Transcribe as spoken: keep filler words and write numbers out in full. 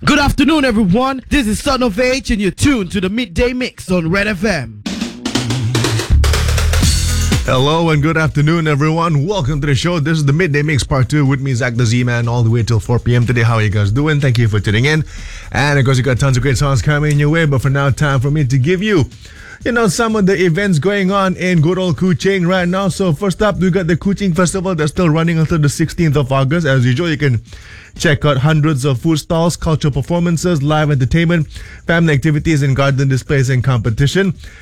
Good afternoon, everyone. This is Son of H, and you're tuned to the Midday Mix on Red F M. Hello and good afternoon, everyone. Welcome to the show. This is the Midday Mix Part two with me, Zach the Z-Man, all the way till four p.m. today. How are you guys doing? Thank you for tuning in. And of course, you got tons of great songs coming your way. But for now, time for me to give you, you know, some of the events going on in good old Kuching right now. So first up, we got the Kuching Festival that's still running until the sixteenth of August. As usual, you can check out hundreds of food stalls, cultural performances, live entertainment, family activities, and garden displays and competition.